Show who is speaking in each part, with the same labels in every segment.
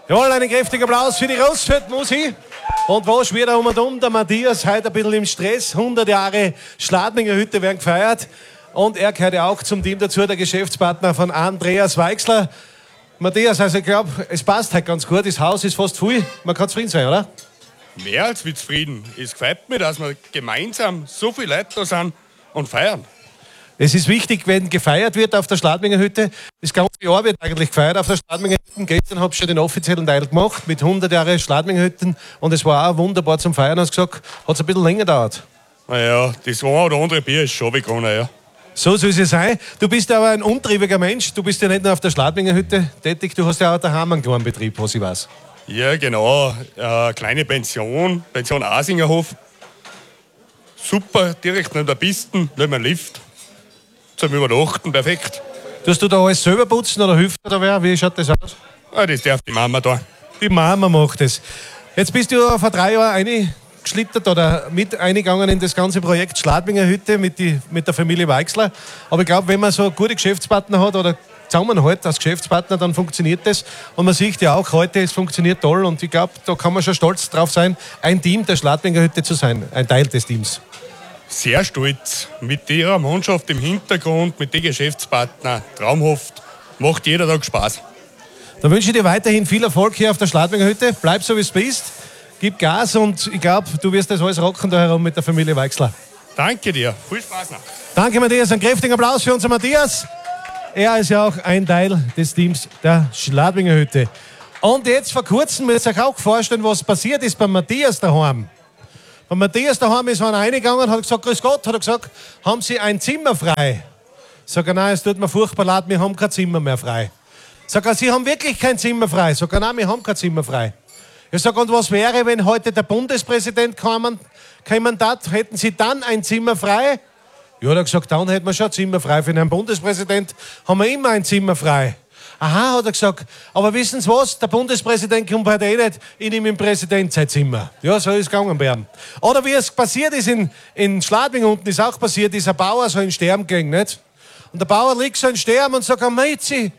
Speaker 1: Jawohl, einen kräftigen Applaus für die Rostfeld-Musi. Und was wieder um und um? Der Matthias, heute ein bisschen im Stress. 100 Jahre Schladminger Hütte werden gefeiert. Und er gehört ja auch zum Team dazu, der Geschäftspartner von Andreas Weixler. Matthias, also ich glaube, es passt halt ganz gut. Das Haus ist fast voll. Man kann zufrieden sein, oder?
Speaker 2: Mehr als wie zufrieden. Es gefällt mir, dass wir gemeinsam so viele Leute da sind und feiern.
Speaker 1: Es ist wichtig, wenn gefeiert wird auf der Schladminger Hütte. Das ganze Jahr wird eigentlich gefeiert auf der Schladminger Hütte. Gestern habe ich schon den offiziellen Teil gemacht mit 100 Jahre Schladminger Hütten. Und es war auch wunderbar zum Feiern. Hast gesagt, hat es ein bisschen länger gedauert.
Speaker 2: Naja, das eine oder andere Bier ist schon begonnen, ja.
Speaker 1: So soll es sein. Du bist aber ein untriebiger Mensch. Du bist ja nicht nur auf der Schladminger Hütte tätig. Du hast ja auch daheim einen kleinen Betrieb, was ich weiß.
Speaker 2: Ja, genau. Kleine Pension Asingerhof. Super, direkt neben der Piste, neben dem Lift. Zum Übernachten, perfekt.
Speaker 1: Tust du da alles selber putzen oder hilft dir da wer? Wie schaut das aus?
Speaker 2: Ah, das darf die Mama da.
Speaker 1: Die Mama macht es. Jetzt bist du vor 3 Jahren eingeschlittert oder mit eingegangen in das ganze Projekt Schladminger Hütte mit der Familie Weixler. Aber ich glaube, wenn man so gute Geschäftspartner hat oder Zusammenhalt als Geschäftspartner, dann funktioniert das. Und man sieht ja auch heute, es funktioniert toll. Und ich glaube, da kann man schon stolz drauf sein, ein Team der Schladminger Hütte zu sein, ein Teil des Teams.
Speaker 2: Sehr stolz. Mit ihrer Mannschaft im Hintergrund, mit den Geschäftspartnern, traumhaft. Macht jeder Tag Spaß.
Speaker 1: Dann wünsche ich dir weiterhin viel Erfolg hier auf der Schladminger Hütte. Bleib so, wie es bist. Gib Gas und ich glaube, du wirst das alles rocken da herum mit der Familie Weixler.
Speaker 2: Danke dir. Viel Spaß noch.
Speaker 1: Danke, Matthias. Einen kräftigen Applaus für unseren Matthias. Er ist ja auch ein Teil des Teams der Schladminger Hütte. Und jetzt vor kurzem, müsst ihr euch auch vorstellen, was passiert ist bei Matthias daheim. Bei Matthias daheim ist einer reingegangen, hat gesagt, grüß Gott, hat er gesagt, haben Sie ein Zimmer frei? Sag er, nein, es tut mir furchtbar leid, wir haben kein Zimmer mehr frei. Sag er, Sie haben wirklich kein Zimmer frei? Sag er, nein, wir haben kein Zimmer frei. Ich sag, und was wäre, wenn heute der Bundespräsident kommen darf, hätten Sie dann ein Zimmer frei? Ja, hat er gesagt, dann hätten wir schon ein Zimmer frei. Für einen Bundespräsident haben wir immer ein Zimmer frei. Aha, hat er gesagt, aber wissen Sie was, der Bundespräsident kommt heute eh nicht in dem Präsident sein Zimmer. Ja, so ist es gegangen werden. Oder wie es passiert ist in Schladming unten, ist auch passiert, ist ein Bauer so in Sterben gegangen, nicht? Und der Bauer liegt so in Sterben und sagt, Mädchen,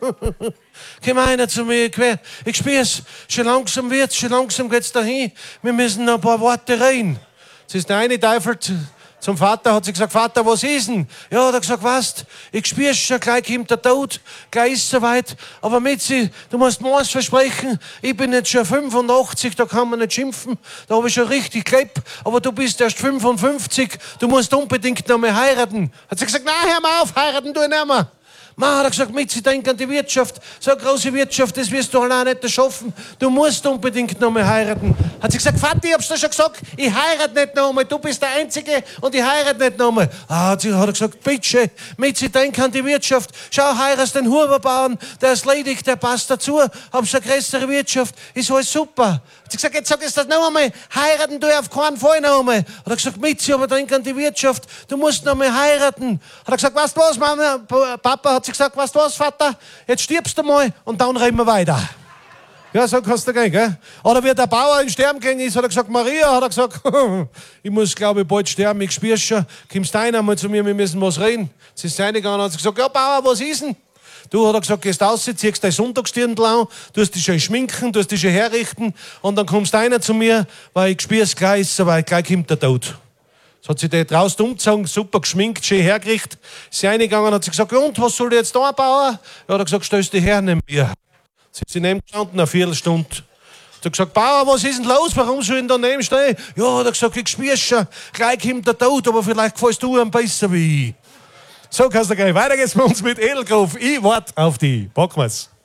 Speaker 1: komm einer zu mir, ich spür's, schon langsam geht's dahin, wir müssen noch ein paar Worte rein. Das ist der eine Teufel zum Vater, hat sie gesagt, Vater, was ist denn? Ja, hat er gesagt, weißt, ich spür's schon, gleich kommt der Tod, gleich ist es soweit. Aber Mitzi, du musst mir eins versprechen, ich bin jetzt schon 85, da kann man nicht schimpfen, da habe ich schon richtig gelebt, aber du bist erst 55, du musst unbedingt noch mal heiraten. Hat sie gesagt, nein, hör mal auf, heiraten tu ich nicht mehr. Mann, hat er gesagt, Mitzi, denk an die Wirtschaft. So eine große Wirtschaft, das wirst du allein nicht schaffen. Du musst unbedingt noch mal heiraten. Hat sie gesagt, Vati, ich hab's dir schon gesagt, ich heirate nicht noch mal. Du bist der Einzige und ich heirate nicht noch mal. Hat er gesagt, bitte, Mitzi, denk an die Wirtschaft. Schau, heiratst den Huberbauern, der ist ledig, der passt dazu. Hab's eine größere Wirtschaft, ist alles super. Hat sie gesagt, jetzt sag ich das noch einmal, heiraten tu ich auf keinen Fall noch einmal. Hat er gesagt, Mitzi, aber denk an die Wirtschaft, du musst noch mal heiraten. Hat er gesagt, weißt du was, Mama, Papa, hat sie gesagt, weißt du was, Vater, jetzt stirbst du mal und dann reden wir weiter. Ja, so kannst du gehen, gell? Oder wie der Bauer in Sterben gegangen ist, hat er gesagt, Maria, hat er gesagt, ich muss, glaube ich, bald sterben, ich spür's schon, kommst du einmal zu mir, wir müssen was reden. Sie ist reingegangen und hat gesagt, ja, Bauer, was ist denn? Du, hat er gesagt, gehst raus, ziehst dein Sonntagsdirndl an, tust dich schön schminken, tust dich schön herrichten und dann kommst einer zu mir, weil ich spür's gleich, ist soweit, gleich kommt der Tod. So hat sie die draußen umgezogen, super geschminkt, schön hergerichtet. Sie ist reingegangen und hat sie gesagt, ja, und was soll ich jetzt da, Bauer? Ja, hat er gesagt, stellst dich her, neben mir. Sie ist neben gestanden, eine Viertelstunde. Hat er gesagt, Bauer, was ist denn los? Warum soll ich denn daneben stehen? Ja, hat er gesagt, ich spür's schon, gleich kommt der Tod, aber vielleicht gefällst du ihm besser wie ich. So kannst du gehen. Weiter geht's bei uns mit Edelgruf. Ich warte auf die. Packen wir's.